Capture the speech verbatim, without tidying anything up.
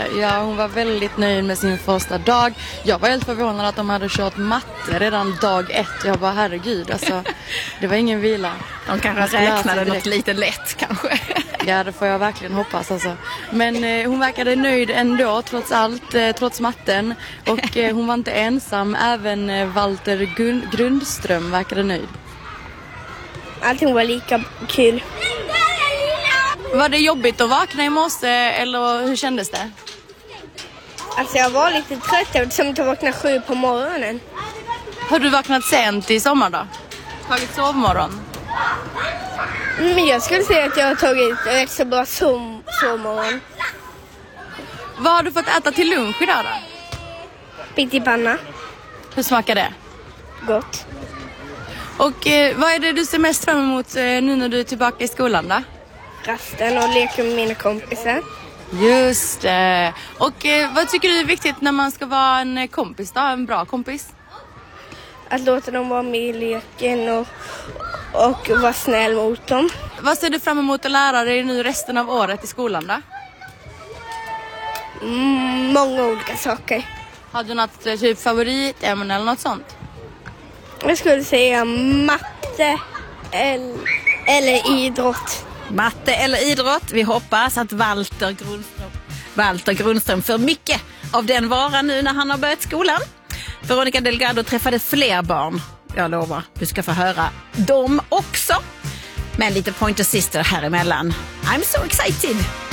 Ja, hon var väldigt nöjd med sin första dag. Jag var helt förvånad att de hade kört matte redan dag ett. Jag bara, herregud, alltså, det var ingen vila. De kanske räknade något lite lätt, kanske. Ja, det får jag verkligen hoppas. Alltså. Men eh, hon verkade nöjd ändå, trots allt, eh, trots matten. Och eh, hon var inte ensam. Även eh, Walter Gun- Grundström verkade nöjd. Allting var lika kul. Var det jobbigt att vakna i morse, eller hur kändes det? Alltså jag var lite trött eftersom jag vaknade sju på morgonen. Har du vaknat sent i sommar då? Tagit sovmorgon? Men jag skulle säga att jag har tagit rätt så bra som, sovmorgon. Vad har du fått äta till lunch idag då? Pyttipanna. Hur smakar det? Gott. Och eh, vad är det du ser mest fram emot eh, nu när du är tillbaka i skolan då? Rasten och leka med mina kompisar. Just det. Och eh, vad tycker du är viktigt när man ska vara en kompis då? En bra kompis? Att låta dem vara med i leken och, och vara snäll mot dem. Vad ser du fram emot att lära dig nu resten av året i skolan då? Mm, många olika saker. Har du något eh, typ favoritämne eller något sånt? Jag skulle säga matte eller, eller idrott. Matte eller idrott. Vi hoppas att Walter Grundström, Walter Grundström får mycket av den varan nu när han har börjat skolan. Veronica Delgado träffade fler barn. Jag lovar, du ska få höra dem också. Men lite Pointer Sister här emellan. I'm so excited!